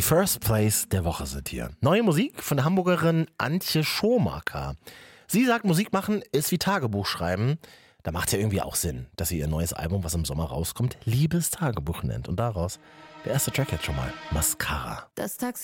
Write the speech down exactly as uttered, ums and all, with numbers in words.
First Place der Woche sind hier. Neue Musik von der Hamburgerin Antje Schomaker. Sie sagt, Musik machen ist wie Tagebuch schreiben. Da macht es ja irgendwie auch Sinn, dass sie ihr neues Album, was im Sommer rauskommt, Liebestagebuch nennt. Und daraus der erste Track jetzt schon mal, Mascara. Das Taxi